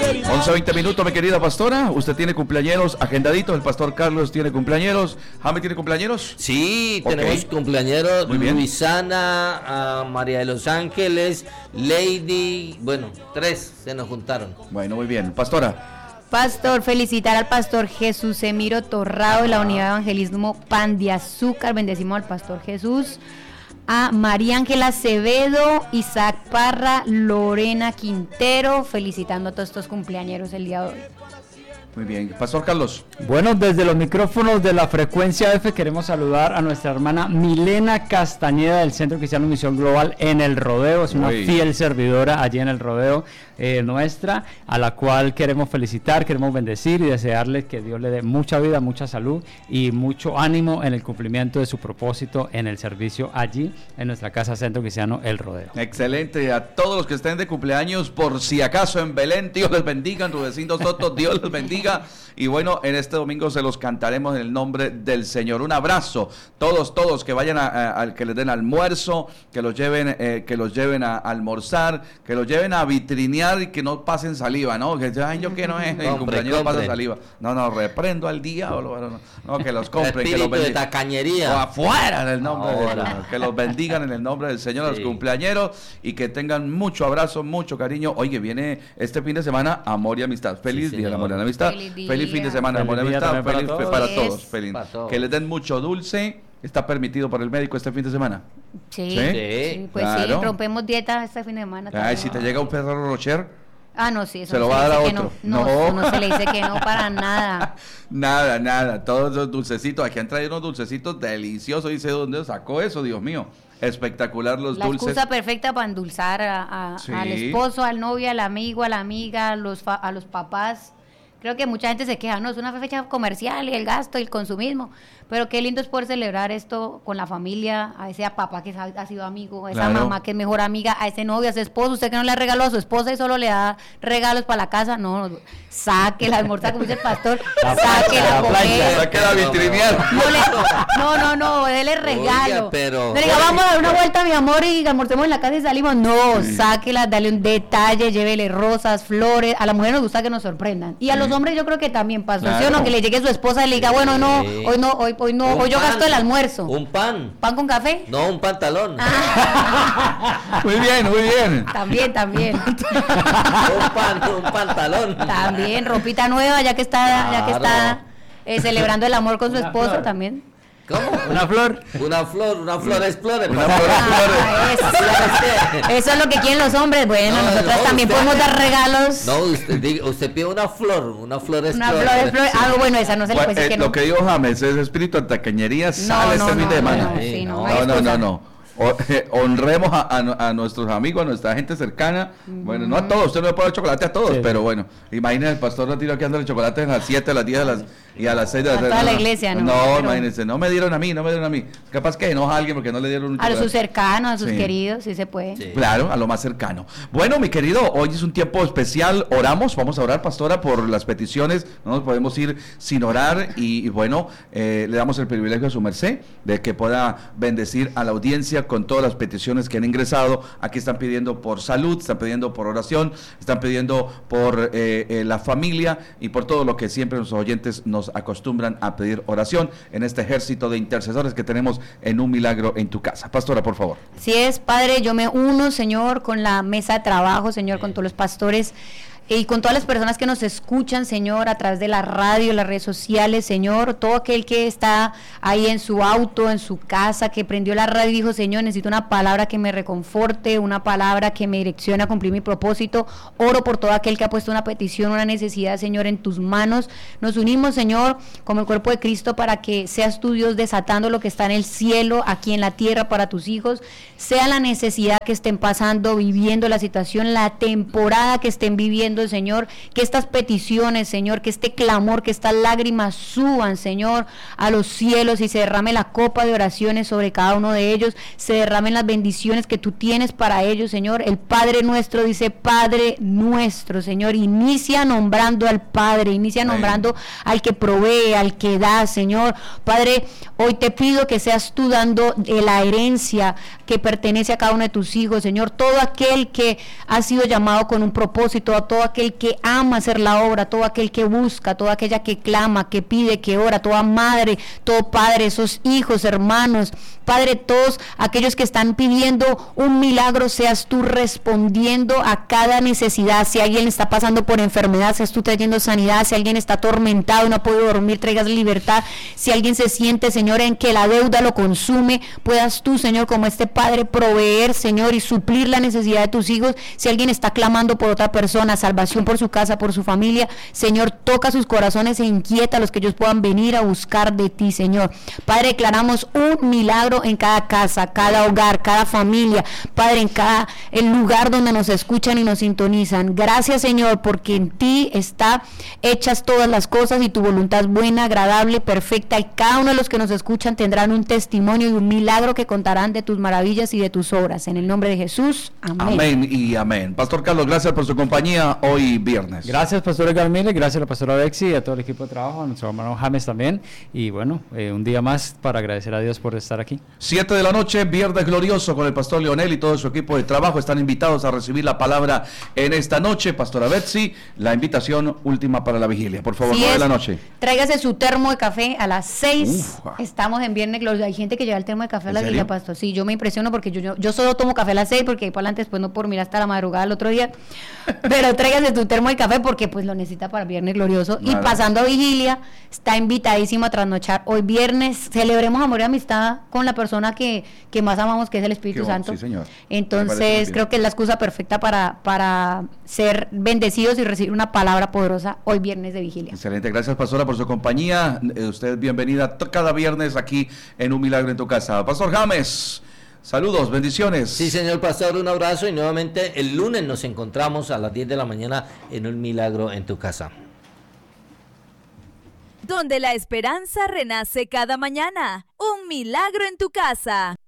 11:20 minutos, mi querida pastora. Usted tiene cumpleañeros agendaditos. El pastor Carlos tiene cumpleañeros. ¿Jaime tiene cumpleañeros? Sí, tenemos cumpleañeros. Muy bien. Luisana, María de los Ángeles, Lady. Bueno, 3 se nos juntaron. Bueno, muy bien. Pastora. Pastor, felicitar al pastor Jesús Emiro Torrado de la Unidad de Evangelismo Pan de Azúcar. Bendecimos al pastor Jesús. A María Ángela Acevedo, Isaac Parra, Lorena Quintero, felicitando a todos estos cumpleañeros el día de hoy. Muy bien. Pastor Carlos. Bueno, desde los micrófonos de la Frecuencia F queremos saludar a nuestra hermana Milena Castañeda del Centro Cristiano Misión Global en El Rodeo. Es una fiel servidora allí en El Rodeo nuestra, a la cual queremos felicitar, queremos bendecir y desearle que Dios le dé mucha vida, mucha salud y mucho ánimo en el cumplimiento de su propósito en el servicio allí en nuestra casa Centro Cristiano El Rodeo. Excelente. A todos los que estén de cumpleaños, por si acaso en Belén, Dios les bendiga. En Rudecindo Soto, Dios les bendiga. Y bueno, en este domingo se los cantaremos en el nombre del Señor. Un abrazo, todos que vayan que les den almuerzo, que los lleven a almorzar, que los lleven a vitrinear y que no pasen saliva, ¿no? Que ay, yo que no es el cumpleaños no pasa saliva. No, reprendo al diablo, no, que los compren, que los bendigan. De tacañería. O afuera en el nombre del Señor. Que los bendigan en el nombre del Señor a los cumpleañeros y que tengan mucho abrazo, mucho cariño. Oye, viene este fin de semana Amor y Amistad. Feliz día del Amor y la Amistad. Feliz fin de semana, Amor y Amistad. Feliz para todos. Feliz. Que les den mucho dulce. ¿Está permitido por el médico este fin de semana? Sí, pues claro. Sí, rompemos dieta este fin de semana. Ay, si te llega un Ferrero Rocher. No, sí, eso se lo va a dar a otro. No se le dice que no para nada. Nada. Todos los dulcecitos. Aquí han traído unos dulcecitos deliciosos. Dice, ¿dónde sacó eso? Dios mío. Espectacular los dulces. La excusa perfecta para endulzar al esposo, al novio, al amigo, a la amiga, a los papás. Creo que mucha gente se queja, no, es una fecha comercial y el gasto y el consumismo, pero qué lindo es poder celebrar esto con la familia, a ese papá que ha sido amigo, a esa mamá que es mejor amiga, a ese novio, a ese esposo, usted que no le regaló a su esposa y solo le da regalos para la casa, no, saque la almorzar, como dice el pastor, saque la comer, saque la vitrinear. No, déle regalo. Oiga, no le diga, vamos a dar una vuelta, mi amor, y almorcemos en la casa y salimos, no, sáquela, dale un detalle, llévele rosas, flores, a la mujer nos gusta que nos sorprendan, y a los hombres yo creo que también pasó, ¿sí o no? Que le llegue su esposa y le diga, bueno, hoy yo gasto el almuerzo. Un pan. ¿Pan con café? No, un pantalón. Muy bien. También. un pantalón. También, ropita nueva, ya que está celebrando el amor con su esposo también. ¿Cómo? Una flor explore. Eso es lo que quieren los hombres. Bueno, nosotros también podemos dar regalos. No, usted pide una flor explore. Bueno, esa no se le puede decir que no. Lo que dijo James, ese espíritu de tacañería sale este fin de semana. No. Honremos a nuestros amigos, a nuestra gente cercana. Bueno, no a todos, usted no le puede dar chocolate a todos, pero bueno, imagínense, el pastor no tiró aquí dándole chocolate a las 7, a las 10 y a las 6 de la tarde. A toda la iglesia, ¿no? No, imagínense, no me dieron a mí. Capaz que enoja a alguien porque no le dieron un chocolate. A sus cercanos, a sus queridos, sí se puede. Sí. Claro, a lo más cercano. Bueno, mi querido, hoy es un tiempo especial, vamos a orar, pastora, por las peticiones, no nos podemos ir sin orar y bueno, le damos el privilegio a su merced de que pueda bendecir a la audiencia con todas las peticiones que han ingresado. Aquí están pidiendo por salud, están pidiendo por oración, están pidiendo por la familia y por todo lo que siempre los oyentes nos acostumbran a pedir oración en este ejército de intercesores que tenemos en Un Milagro en tu Casa. Pastora, por favor. Así es, Padre, yo me uno, Señor, con la mesa de trabajo, Señor, con todos los pastores y con todas las personas que nos escuchan, Señor, a través de la radio, las redes sociales, Señor, todo aquel que está ahí en su auto, en su casa, que prendió la radio y dijo, Señor, necesito una palabra que me reconforte, una palabra que me direccione a cumplir mi propósito. Oro por todo aquel que ha puesto una petición, una necesidad, Señor, en tus manos. Nos unimos, Señor, como el cuerpo de Cristo, para que seas tú, Dios, desatando lo que está en el cielo, aquí en la tierra, para tus hijos, sea la necesidad que estén pasando, viviendo la situación, la temporada que estén viviendo, Señor, que estas peticiones, Señor, que este clamor, que estas lágrimas suban, Señor, a los cielos y se derrame la copa de oraciones sobre cada uno de ellos, se derramen las bendiciones que tú tienes para ellos, Señor. El Padre nuestro dice, Padre nuestro, Señor, inicia nombrando al Padre, inicia nombrando al que provee, al que da, Señor. Padre, hoy te pido que seas tú dando la herencia que pertenece a cada uno de tus hijos, Señor, todo aquel que ha sido llamado con un propósito, a todo aquel que ama hacer la obra, todo aquel que busca, toda aquella que clama, que pide, que ora, toda madre, todo padre, esos hijos, hermanos, Padre, todos aquellos que están pidiendo un milagro, seas tú respondiendo a cada necesidad. Si alguien está pasando por enfermedad, seas tú trayendo sanidad. Si alguien está atormentado, no puede dormir, traigas libertad. Si alguien se siente, Señor, en que la deuda lo consume, puedas tú, Señor, como este Padre, proveer, Señor, y suplir la necesidad de tus hijos. Si alguien está clamando por otra persona, salvación por su casa, por su familia, Señor, toca sus corazones e inquieta a los que ellos puedan venir a buscar de ti, Señor. Padre, declaramos un milagro en cada casa, cada hogar, cada familia, Padre, en cada el lugar donde nos escuchan y nos sintonizan. Gracias, Señor, porque en ti está hechas todas las cosas y tu voluntad es buena, agradable, perfecta, y cada uno de los que nos escuchan tendrán un testimonio y un milagro que contarán de tus maravillas y de tus obras. En el nombre de Jesús, amén. Amén y amén. Pastor Carlos, gracias por su compañía hoy viernes. Gracias, Pastor Edgar Miller, gracias a la pastora Bexi y a todo el equipo de trabajo, a nuestro hermano James también, y bueno, un día más para agradecer a Dios por estar aquí. 7 de la noche, viernes glorioso con el pastor Leonel y todo su equipo de trabajo. Están invitados a recibir la palabra en esta noche. Pastora Betsy, la invitación última para la vigilia. Por favor, 9 de la noche. Tráigase su termo de café a las 6. Estamos en viernes glorioso. Hay gente que lleva el termo de café a la vigilia, pastor. Sí, yo me impresiono porque yo solo tomo café a las 6 porque ahí para adelante después no por mirar hasta la madrugada el otro día. Pero tráigase tu termo de café porque pues lo necesita para viernes glorioso. Nada. Y pasando a vigilia, está invitadísimo a trasnochar hoy viernes. Celebremos amor y amistad con la persona que más amamos, que es el Espíritu Santo. Sí, señor. Entonces creo que es la excusa perfecta para ser bendecidos y recibir una palabra poderosa hoy viernes de vigilia. Excelente, gracias pastora por su compañía. Usted es bienvenida cada viernes aquí en Un Milagro en tu Casa. Pastor James, saludos, bendiciones. Sí, señor pastor, un abrazo y nuevamente el lunes nos encontramos a las 10 de la mañana en Un Milagro en tu Casa. Donde la esperanza renace cada mañana. Un milagro en tu casa.